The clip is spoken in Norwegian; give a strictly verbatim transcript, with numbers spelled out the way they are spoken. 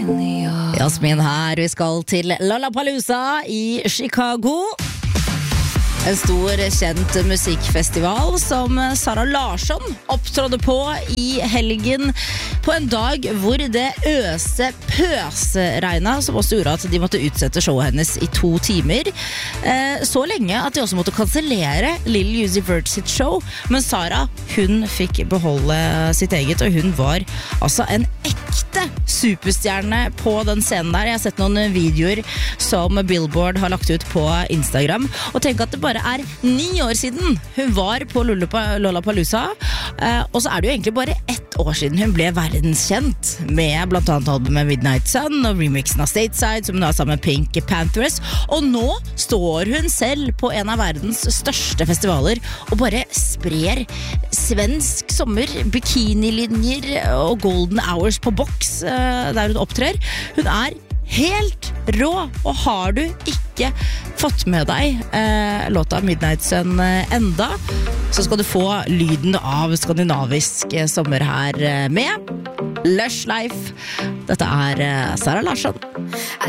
Jasmin her, vi skal til Lollapalooza i Chicago. En stor, kjent musikkfestival som Sara Larsson opptrådde på i helgen på en dag hvor det øse pøsregnet, som også gjorde at de måtte utsette showet hennes i to timer. Eh, så lenge at de også måtte kansellere Lil Uzi Vert sitt show. Men Sara, hun fikk beholde sitt eget, og hun var altså en ekte superstjerne på den scenen der. Jeg har sett noen videoer som Billboard har lagt ut på Instagram, og tenk at det bare er ni år siden hun var på Lollapalooza, eh, og så er det jo egentlig bare ett år siden hun ble verdenskjent med blant annet albumet Midnight Sun og remixen av Stateside, som hun har sammen med Pink Panthers, og nå står hun selv på en av verdens største festivaler og bare sprer svensk sommer, bikinilinjer og golden hours på boks eh, der hun opptrer. Hun er helt rå, og har du ikke fått med deg eh, låta Midnight Sun eh, enda, så skal du få lyden av skandinavisk eh, sommer her eh, med Lush Life. Dette er eh, Sara Larsson.